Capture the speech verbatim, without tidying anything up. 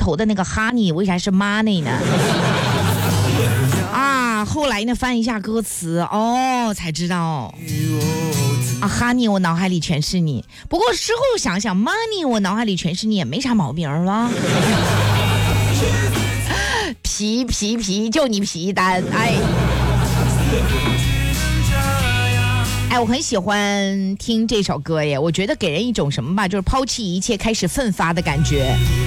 头的那个 honey 为啥是 money 呢？啊，后来呢翻一下歌词，哦，才知道。啊 ，honey 我脑海里全是你。不过事后想想 ，money 我脑海里全是你也没啥毛病是吧？皮皮皮，就你皮单，哎。哎，我很喜欢听这首歌耶，我觉得给人一种什么吧，就是抛弃一切开始奋发的感觉。